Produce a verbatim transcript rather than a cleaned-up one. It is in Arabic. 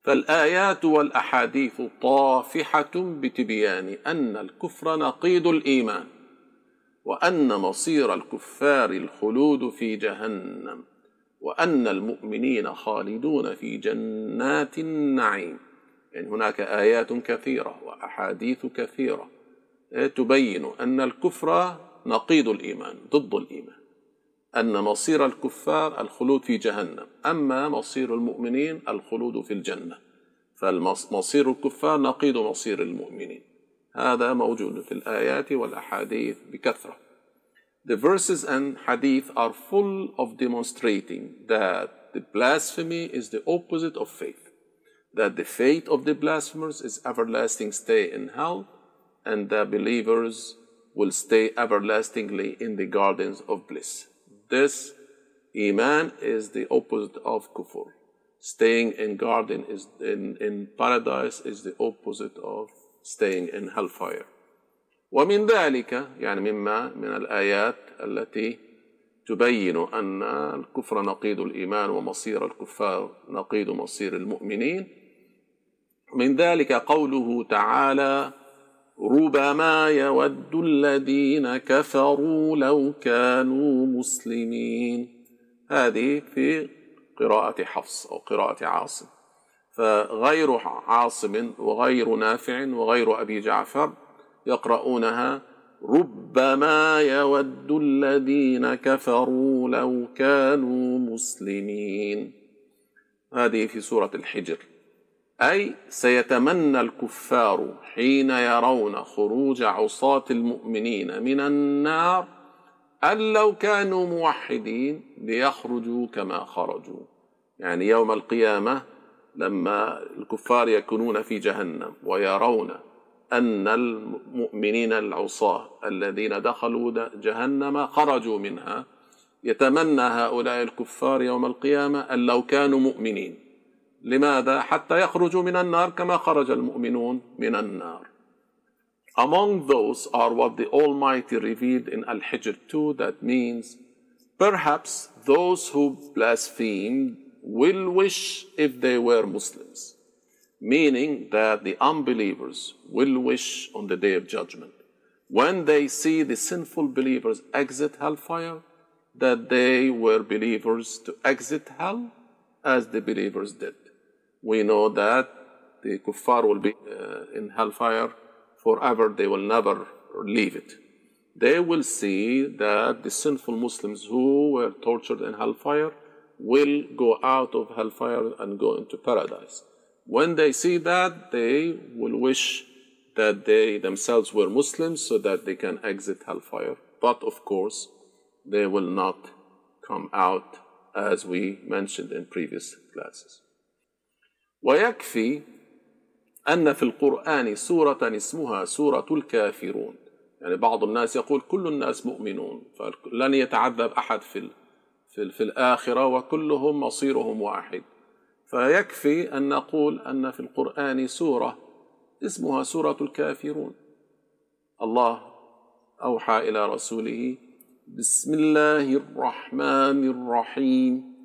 فالآيات والأحاديث طافحة بتبيان أن الكفر نقيض الإيمان، وأن مصير الكفار الخلود في جهنم، وأن المؤمنين خالدون في جنات النعيم. يعني هناك آيات كثيرة وأحاديث كثيرة تبين أن الكفر نقيض الإيمان، ضد الإيمان، أن مصير الكفار الخلود في جهنم، أما مصير المؤمنين الخلود في الجنة. فمصير الكفار نقيض مصير المؤمنين. هذا موجود في الآيات والأحاديث بكثرة. The verses and hadith are full of demonstrating that the blasphemy is the opposite of faith, that the fate of the blasphemers is everlasting stay in hell, and the believers will stay everlastingly in the gardens of bliss. This Iman is the opposite of kufr. Staying in garden is in, in paradise is the opposite of staying in hellfire. ومن ذلك يعني مما من الآيات التي تبين أن الكفر نقيض الإيمان ومصير الكفار نقيض مصير المؤمنين، من ذلك قوله تعالى: ربما يود الذين كفروا لو كانوا مسلمين. هذه في قراءة حفص أو قراءة عاصم، فغير عاصم وغير نافع وغير أبي جعفر يقرؤونها ربما يود الذين كفروا لو كانوا مسلمين. هذه في سورة الحجر، أي سيتمنى الكفار حين يرون خروج عصاة المؤمنين من النار أن لو كانوا موحدين ليخرجوا كما خرجوا. يعني يوم القيامة لما الكفار يكونون في جهنم ويرون أن المؤمنين العصاة الذين دخلوا جهنم خرجوا منها، يتمنى هؤلاء الكفار يوم القيامة أن لو كانوا مؤمنين. لماذا؟ حتى يخرجوا من النار كما خرج المؤمنون من النار. Among those are what the Almighty revealed in Al-Hijr two, that means perhaps those who blaspheme will wish if they were Muslims, meaning that the unbelievers will wish on the Day of Judgment, when they see the sinful believers exit hellfire, that they were believers to exit hell as the believers did. We know that the kuffar will be uh, in hellfire forever. They will never leave it. They will see that the sinful Muslims who were tortured in hellfire will go out of hellfire and go into paradise. When they see that, they will wish that they themselves were Muslims so that they can exit hellfire. But of course, they will not come out, as we mentioned in previous classes. ويكفي أن في القرآن سورة اسمها سورة الكافرون. يعني بعض الناس يقول كل الناس مؤمنون، فلن يتعذب أحد في في, في الآخرة وكلهم مصيرهم واحد. فيكفي أن نقول أن في القرآن سورة اسمها سورة الكافرون. الله أوحى إلى رسوله: بسم الله الرحمن الرحيم